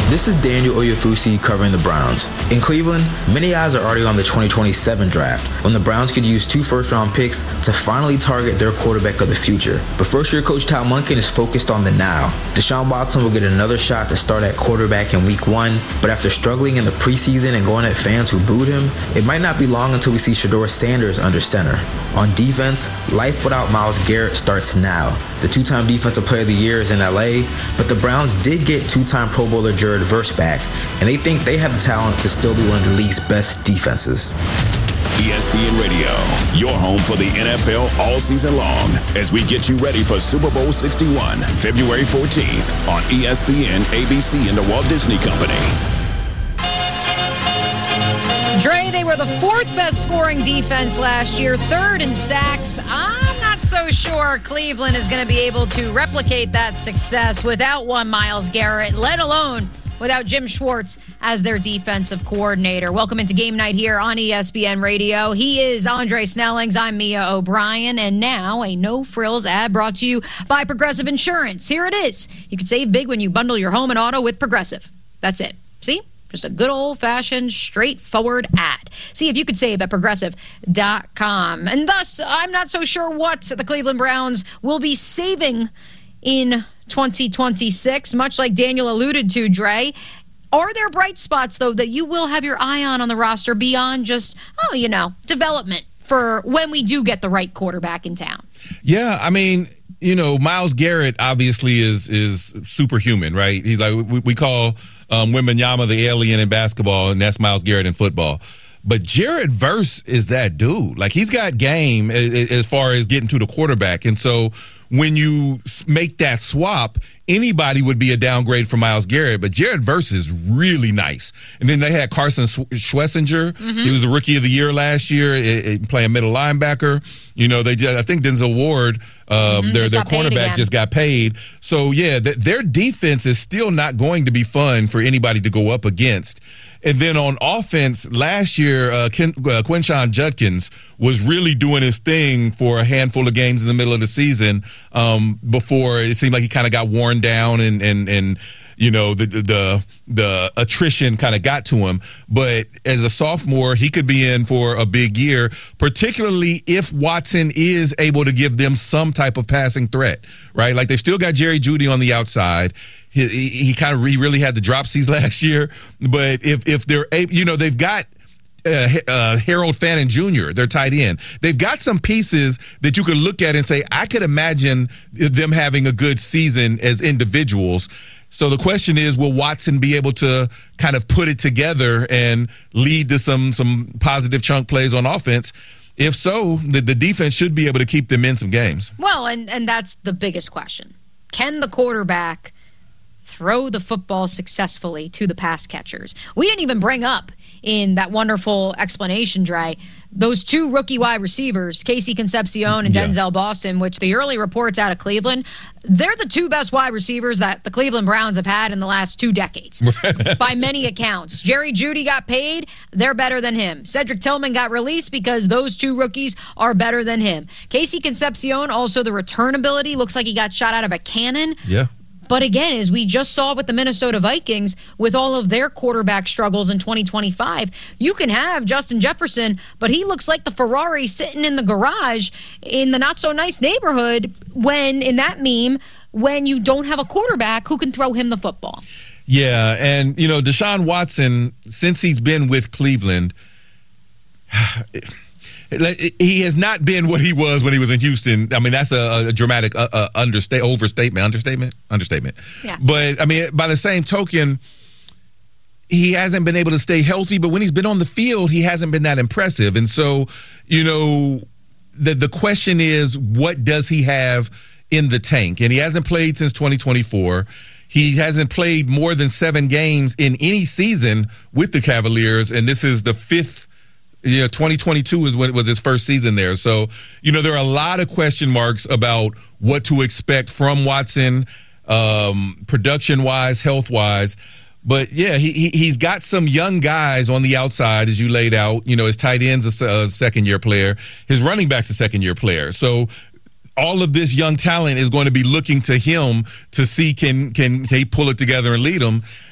This is Daniel Oyefusi covering the Browns. In Cleveland, many eyes are already on the 2027 draft, when the Browns could use 2 first-round picks to finally target their quarterback of the future. But first-year coach Todd Monken is focused on the now. Deshaun Watson will get another shot to start at quarterback in Week 1, but after struggling in the preseason and going at fans who booed him, it might not be long until we see Shedeur Sanders under center. On defense, life without Myles Garrett starts now. The 2-time Defensive Player of the Year is in LA, but the Browns did get 2-time Pro Bowler Jared Verse back, and they think they have the talent to still be one of the league's best defenses. ESPN Radio, your home for the NFL all season long, as we get you ready for Super Bowl 61, February 14th on ESPN, ABC, and the Walt Disney Company. Dre, they were the 4th best scoring defense last year, 3rd in sacks. I'm not so sure Cleveland is going to be able to replicate that success without one Myles Garrett, let alone without Jim Schwartz as their defensive coordinator. Welcome into Game Night here on ESPN Radio. He is Andre Snellings. I'm Mia O'Brien. And now a no-frills ad brought to you by Progressive Insurance. Here it is. You can save big when you bundle your home and auto with Progressive. That's it. See? Just a good old-fashioned, straightforward ad. See if you could save at Progressive.com. And thus, I'm not so sure what the Cleveland Browns will be saving in 2026, much like Daniel alluded to, Dre. Are there bright spots, though, that you will have your eye on the roster beyond just, development for when we do get the right quarterback in town? Yeah, I mean, Myles Garrett obviously is superhuman, right? He's like, we call Wembanyama the alien in basketball, and that's Myles Garrett in football. But Jared Verse is that dude. Like, he's got game as far as getting to the quarterback. And so when you make that swap, anybody would be a downgrade for Myles Garrett, but Jared Verse is really nice. And then they had Carson Schwessinger. Mm-hmm. He was the Rookie of the Year last year, playing middle linebacker. I think Denzel Ward, their cornerback, just got paid. So, yeah, their defense is still not going to be fun for anybody to go up against. And then on offense, last year, Quinshon Judkins was really doing his thing for a handful of games in the middle of the season before it seemed like he kind of got worn down and the attrition kind of got to him. But as a sophomore, he could be in for a big year, particularly if Watson is able to give them some type of passing threat, right? Like, they still got Jerry Jeudy on the outside. He really had the dropsies last year, but if they're able, they've got Harold Fannin Jr., their tight end. They've got some pieces that you could look at and say, I could imagine them having a good season as individuals. So the question is, will Watson be able to kind of put it together and lead to some positive chunk plays on offense? If so, the defense should be able to keep them in some games. Well, and that's the biggest question. Can the quarterback throw the football successfully to the pass catchers? We didn't even bring up in that wonderful explanation, Dre, those 2 rookie wide receivers, Casey Concepcion and Denzel Boston, which the early reports out of Cleveland, they're the 2 best wide receivers that the Cleveland Browns have had in the last 2 decades, by many accounts. Jerry Jeudy got paid. They're better than him. Cedric Tillman got released because those 2 rookies are better than him. Casey Concepcion, also the return ability, looks like he got shot out of a cannon. Yeah. But again, as we just saw with the Minnesota Vikings, with all of their quarterback struggles in 2025, you can have Justin Jefferson, but he looks like the Ferrari sitting in the garage in the not-so-nice neighborhood when you don't have a quarterback who can throw him the football. Yeah, and, Deshaun Watson, since he's been with Cleveland, he has not been what he was when he was in Houston. I mean, that's a dramatic understatement. Yeah. But, I mean, by the same token, he hasn't been able to stay healthy, but when he's been on the field, he hasn't been that impressive. And so, the question is, what does he have in the tank? And he hasn't played since 2024. He hasn't played more than 7 games in any season with the Cavaliers, and this is the 5th. 2022 is when it was his first season there. So, there are a lot of question marks about what to expect from Watson, production-wise, health-wise. But, yeah, he's got some young guys on the outside, as you laid out. His tight end's a second-year player. His running back's a second-year player. So all of this young talent is going to be looking to him to see can he pull it together and lead them.